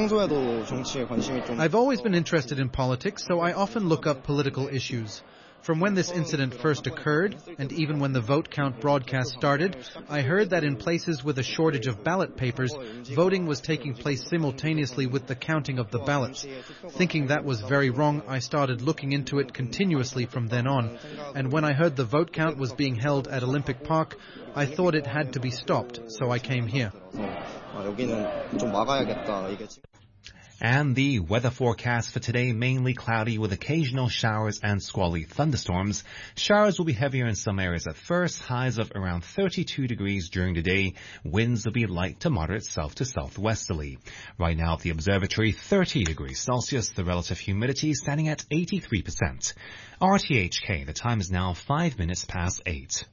I've always been interested in politics, so I often look up political issues. From when this incident first occurred, and even when the vote count broadcast started, I heard that in places with a shortage of ballot papers, voting was taking place simultaneously with the counting of the ballots. Thinking that was very wrong, I started looking into it continuously from then on. And when I heard the vote count was being held at Olympic Park, I thought it had to be stopped, so I came here. And the weather forecast for today, mainly cloudy with occasional showers and squally thunderstorms. Showers will be heavier in some areas at first, highs of around 32 degrees during the day. Winds will be light to moderate south to southwesterly. Right now at the observatory, 30 degrees Celsius, the relative humidity standing at 83%. RTHK, the time is now 5 minutes past 8.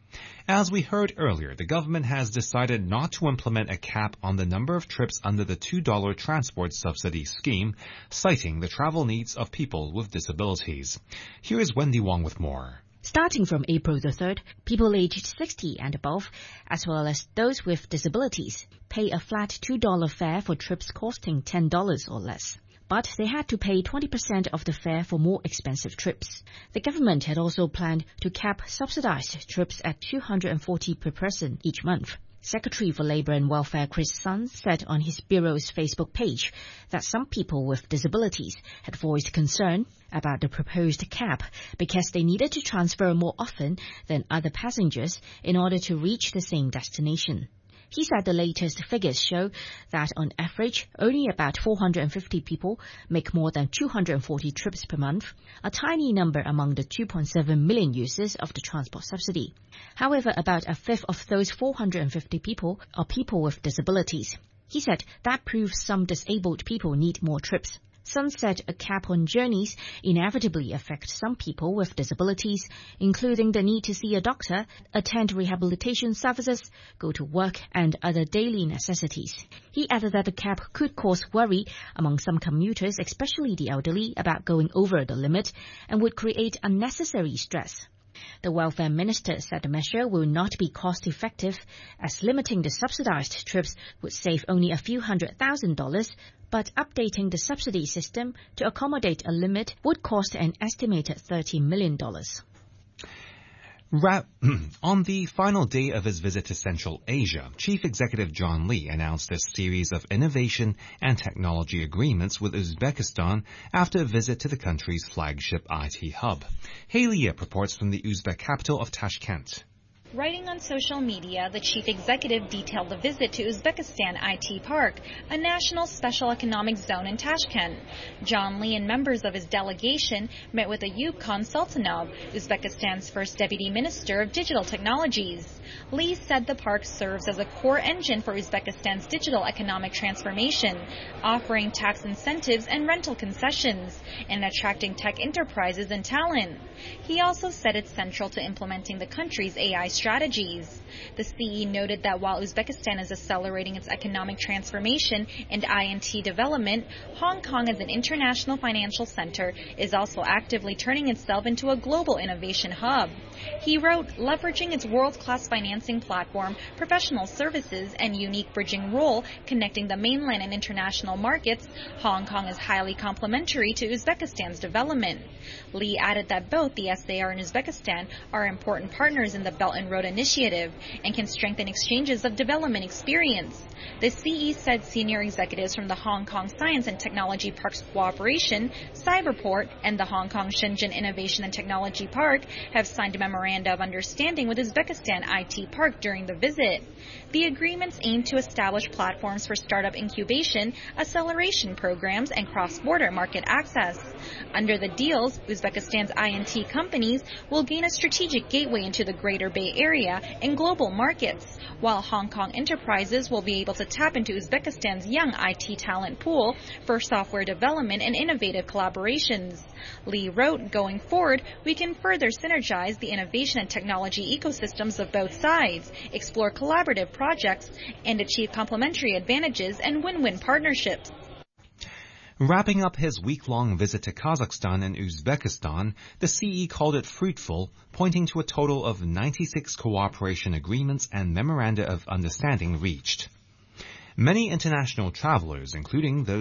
As we heard earlier, the government has decided not to implement a cap on the number of trips under the $2 transport subsidy scheme, citing the travel needs of people with disabilities. Here is Wendy Wong with more. Starting from April the 3rd, people aged 60 and above, as well as those with disabilities, pay a flat $2 fare for trips costing $10 or less. But they had to pay 20% of the fare for more expensive trips. The government had also planned to cap subsidized trips at $240 per person each month. Secretary for Labour and Welfare Chris Sun said on his bureau's Facebook page that some people with disabilities had voiced concern about the proposed cap because they needed to transfer more often than other passengers in order to reach the same destination. He said the latest figures show that on average, only about 450 people make more than 240 trips per month, a tiny number among the 2.7 million users of the transport subsidy. However, about a fifth of those 450 people are people with disabilities. He said that proves some disabled people need more trips. Sun said a cap on journeys inevitably affects some people with disabilities, including the need to see a doctor, attend rehabilitation services, go to work, and other daily necessities. He added that the cap could cause worry among some commuters, especially the elderly, about going over the limit and would create unnecessary stress. The welfare minister said the measure will not be cost-effective, as limiting the subsidized trips would save only a few $100,000, but updating the subsidy system to accommodate a limit would cost an estimated $30 million. On the final day of his visit to Central Asia, Chief Executive John Lee announced a series of innovation and technology agreements with Uzbekistan after a visit to the country's flagship IT hub. Haley Yip reports from the Uzbek capital of Tashkent. Writing on social media, the chief executive detailed the visit to Uzbekistan IT Park, a national special economic zone in Tashkent. John Lee and members of his delegation met with Ayub Khan Sultanov, Uzbekistan's first deputy minister of digital technologies. Lee said the park serves as a core engine for Uzbekistan's digital economic transformation, offering tax incentives and rental concessions, and attracting tech enterprises and talent. He also said it's central to implementing the country's AI strategies. The CE noted that while Uzbekistan is accelerating its economic transformation and INT development, Hong Kong as an international financial center is also actively turning itself into a global innovation hub. He wrote, leveraging its world-class financing platform, professional services, and unique bridging role connecting the mainland and international markets, Hong Kong is highly complementary to Uzbekistan's development. Lee added that both the SAR and Uzbekistan are important partners in the Belt and Road Initiative and can strengthen exchanges of development experience. The CE said senior executives from the Hong Kong Science and Technology Parks Cooperation, Cyberport, and the Hong Kong Shenzhen Innovation and Technology Park have signed a memoranda of understanding with Uzbekistan IT Park during the visit. The agreements aim to establish platforms for startup incubation, acceleration programs, and cross-border market access. Under the deals, Uzbekistan's INT companies will gain a strategic gateway into the Greater Bay Area and global markets, while Hong Kong enterprises will be able to tap into Uzbekistan's young IT talent pool for software development and innovative collaborations. Lee wrote, going forward, we can further synergize the innovation and technology ecosystems of both sides, explore collaborative projects, and achieve complementary advantages and win-win partnerships. Wrapping up his week-long visit to Kazakhstan and Uzbekistan, the CE called it fruitful, pointing to a total of 96 cooperation agreements and memoranda of understanding reached. Many international travelers, including those